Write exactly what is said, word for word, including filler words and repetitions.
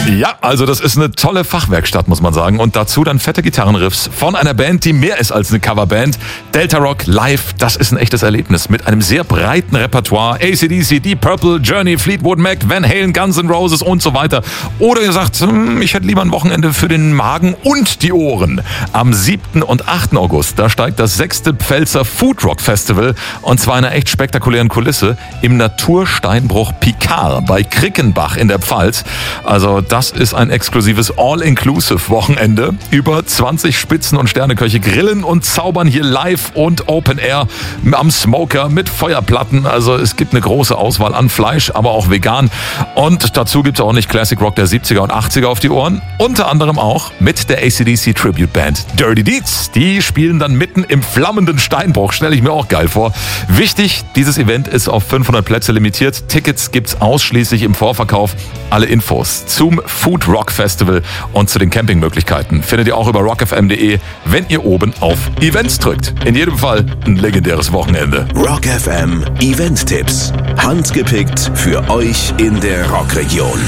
Ja, also das ist eine tolle Fachwerkstatt, muss man sagen. Und dazu dann fette Gitarrenriffs von einer Band, die mehr ist als eine Coverband. Delta Rock live, das ist ein echtes Erlebnis mit einem sehr breiten Repertoire. A C D C, Deep Purple, Journey, Fleetwood Mac, Van Halen, Guns N' Roses und so weiter. Oder ihr sagt, hm, ich hätte lieber ein Wochenende für den Magen und die Ohren. Am siebten und achten August, da steigt das sechste Pfälzer Food Rock Festival und zwar in einer echt spektakulären Kulisse im Natursteinbruch Picard bei Krickenbach in der Pfalz. Also das ist ein exklusives All-Inclusive-Wochenende. Über zwanzig Spitzen- und Sterneköche grillen und zaubern hier live und Open Air am Smoker mit Feuerplatten. Also es gibt eine große Auswahl an Fleisch, aber auch vegan. Und dazu gibt es auch nicht Classic Rock der siebziger und achtziger auf die Ohren. Unter anderem auch mit der A C D C Tribute Band Dirty Deeds. Die spielen dann mitten im flammenden Steinbruch. Stelle ich mir auch geil vor. Wichtig, dieses Event ist auf fünfhundert Plätze limitiert. Tickets gibt's ausschließlich im Vorverkauf. Alle Infos zum Food Rock Festival und zu den Campingmöglichkeiten findet ihr auch über rock f m punkt d e, wenn ihr oben auf Events drückt. In jedem Fall ein legendäres Wochenende. Rock F M Event-Tipps. Handgepickt für euch in der Rockregion.